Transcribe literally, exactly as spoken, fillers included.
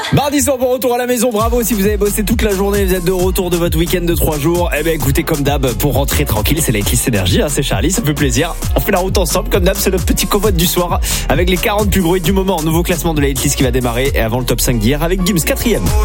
Mardi soir, bon retour à la maison, bravo si vous avez bossé toute la journée, vous êtes de retour de votre week-end de trois jours. Eh ben écoutez, comme d'hab, pour rentrer tranquille, c'est la Hitlist Énergie, hein, c'est Charlie, ça fait plaisir. On fait la route ensemble, comme d'hab, c'est notre petit covote du soir avec les quarante plus gros hits du moment. Nouveau classement de la Hitlist qui va démarrer et avant le top cinq d'hier avec Gims quatrième.